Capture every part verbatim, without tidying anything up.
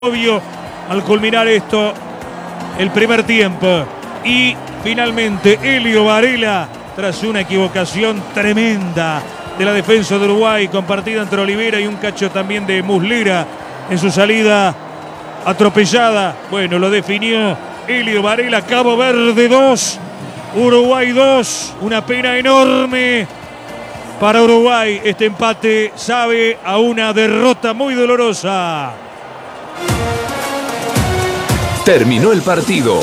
Obvio, al culminar esto, el primer tiempo. Y finalmente Elio Varela, tras una equivocación tremenda de la defensa de Uruguay, compartida entre Olivera y un cacho también de Muslera en su salida atropellada. Bueno, lo definió Elio Varela. Cabo Verde dos, Uruguay dos. Una pena enorme para Uruguay. Este empate sabe a una derrota muy dolorosa. Terminó el partido.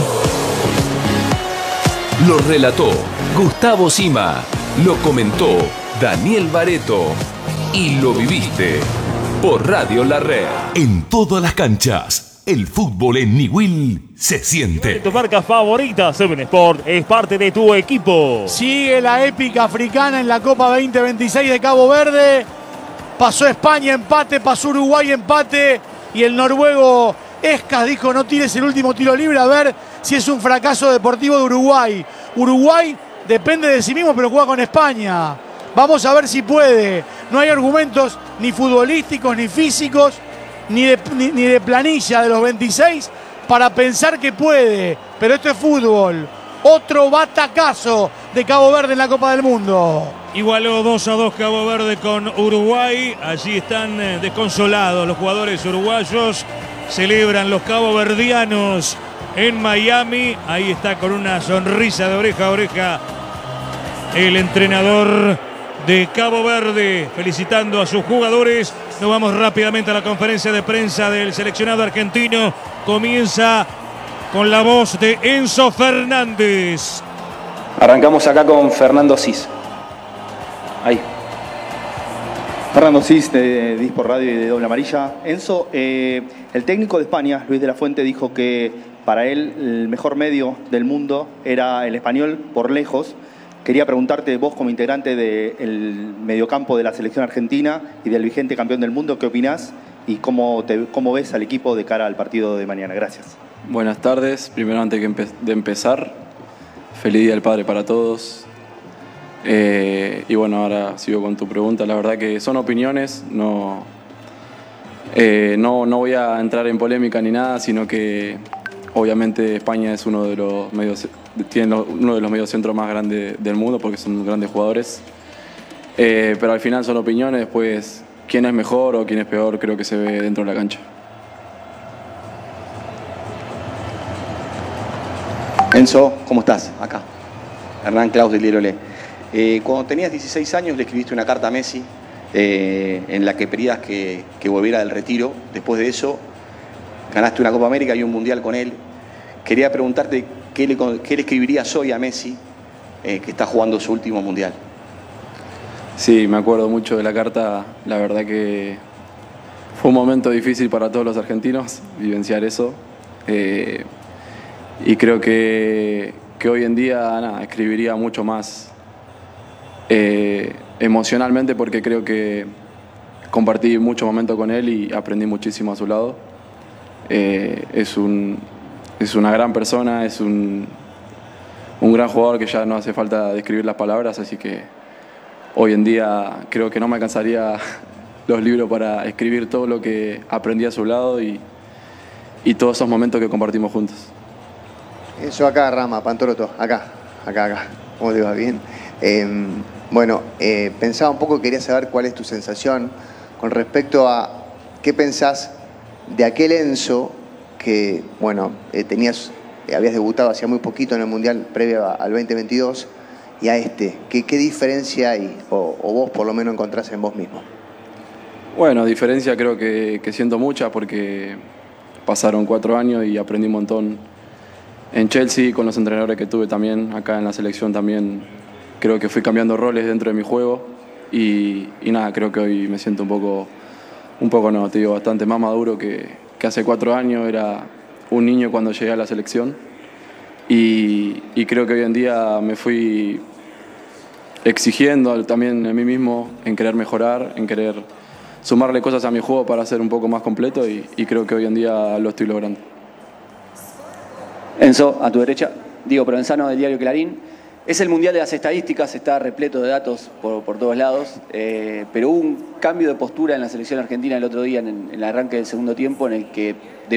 Lo relató Gustavo Sima. Lo comentó Daniel Bareto. Y lo viviste por Radio La Red. En todas las canchas, el fútbol en Niwil se siente. Tu marca favorita, Seven Sport, es parte de tu equipo. Sigue la épica africana en la Copa veinte veintiséis de Cabo Verde. Pasó España, empate. Pasó Uruguay, empate. Y el noruego Escas dijo: no tires el último tiro libre, a ver si es un fracaso deportivo de Uruguay. Uruguay depende de sí mismo, pero juega con España. Vamos a ver si puede. No hay argumentos ni futbolísticos, ni físicos, ni de, ni, ni de planilla de los veintiséis para pensar que puede. Pero esto es fútbol. Otro batacazo de Cabo Verde en la Copa del Mundo. Igualó dos a dos Cabo Verde con Uruguay. Allí están desconsolados los jugadores uruguayos. Celebran los caboverdianos en Miami. Ahí está con una sonrisa de oreja a oreja el entrenador de Cabo Verde, felicitando a sus jugadores. Nos vamos rápidamente a la conferencia de prensa del seleccionado argentino. Comienza con la voz de Enzo Fernández. Arrancamos acá con Fernando Cis. Ahí. Fernando Cis de Dispor Radio y de Doble Amarilla. Enzo, eh, el técnico de España, Luis de la Fuente, dijo que para él el mejor medio del mundo era el español por lejos. Quería preguntarte, vos como integrante del mediocampo de la selección argentina y del vigente campeón del mundo, ¿qué opinás y cómo, te, cómo ves al equipo de cara al partido de mañana? Gracias. Buenas tardes. Primero, antes de empezar, feliz Día del Padre para todos. Eh, y bueno, ahora sigo con tu pregunta. La verdad que son opiniones, no, eh, no, no voy a entrar en polémica ni nada, sino que obviamente España es uno de los medios, tiene uno de los mediocentros más grandes del mundo porque son grandes jugadores. Eh, pero al final son opiniones, después quién es mejor o quién es peor creo que se ve dentro de la cancha. Enzo, ¿cómo estás? Acá. Hernán Claus del Diario Le. Eh, cuando tenías dieciséis años le escribiste una carta a Messi eh, en la que pedías que, que volviera del retiro. Después de eso ganaste una Copa América y un Mundial con él. Quería preguntarte qué le, qué le escribirías hoy a Messi eh, que está jugando su último Mundial. Sí, me acuerdo mucho de la carta. La verdad que fue un momento difícil para todos los argentinos vivenciar eso. Eh, y creo que, que hoy en día nada, escribiría mucho más Eh, emocionalmente porque creo que compartí mucho momento con él y aprendí muchísimo a su lado. Eh, es, un, es una gran persona, es un, un gran jugador que ya no hace falta describir las palabras, así que hoy en día creo que no me alcanzaría los libros para escribir todo lo que aprendí a su lado y, y todos esos momentos que compartimos juntos. Eso acá, Rama, Pantoroto, acá, acá, acá. ¿Cómo te va? Bien. Eh, bueno, eh, pensaba un poco, quería saber cuál es tu sensación con respecto a qué pensás de aquel Enzo que, bueno, eh, tenías, eh, habías debutado hacía muy poquito en el Mundial previo a, al veinte veintidós y a este. ¿Qué, qué diferencia hay, o, o vos por lo menos encontrás en vos mismo? Bueno, diferencia creo que, que siento mucha porque pasaron cuatro años y aprendí un montón en Chelsea con los entrenadores que tuve también, acá en la selección también. Creo que fui cambiando roles dentro de mi juego y, y nada, creo que hoy me siento un poco, un poco no, te digo, bastante más maduro que, que hace cuatro años. Era un niño cuando llegué a la selección y, y creo que hoy en día me fui exigiendo también en mí mismo, en querer mejorar, en querer sumarle cosas a mi juego para ser un poco más completo y, y creo que hoy en día lo estoy logrando. Enzo, a tu derecha, Diego Provenzano del diario Clarín. Es el mundial de las estadísticas, está repleto de datos por, por todos lados, eh, pero hubo un cambio de postura en la selección argentina el otro día, en, en el arranque del segundo tiempo, en el que